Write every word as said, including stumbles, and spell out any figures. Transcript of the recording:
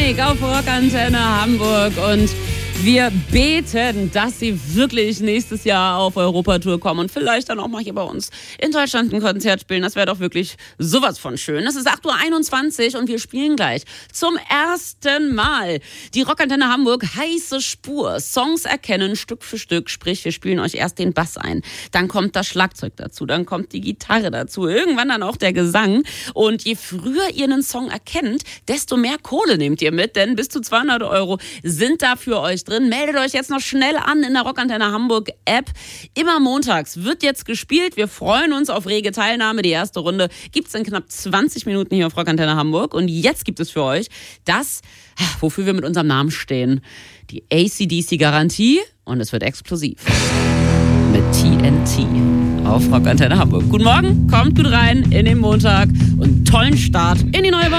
Titanic auf Rockantenne Hamburg und wir beten, dass sie wirklich nächstes Jahr auf Europatour kommen und vielleicht dann auch mal hier bei uns in Deutschland ein Konzert spielen. Das wäre doch wirklich sowas von schön. Es ist acht Uhr einundzwanzig und wir spielen gleich zum ersten Mal die Rockantenne Hamburg heiße Spur. Songs erkennen Stück für Stück, sprich wir spielen euch erst den Bass ein, dann kommt das Schlagzeug dazu, dann kommt die Gitarre dazu, irgendwann dann auch der Gesang. Und je früher ihr einen Song erkennt, desto mehr Kohle nehmt ihr mit, denn bis zu zweihundert Euro sind da für euch drin. Meldet euch jetzt noch schnell an in der Rockantenne Hamburg App. Immer montags wird jetzt gespielt. Wir freuen uns auf rege Teilnahme. Die erste Runde gibt es in knapp zwanzig Minuten hier auf Rockantenne Hamburg. Und jetzt gibt es für euch das, wofür wir mit unserem Namen stehen. Die A C D C-Garantie und es wird explosiv. Mit T N T auf Rockantenne Hamburg. Guten Morgen, kommt gut rein in den Montag und tollen Start in die neue Woche.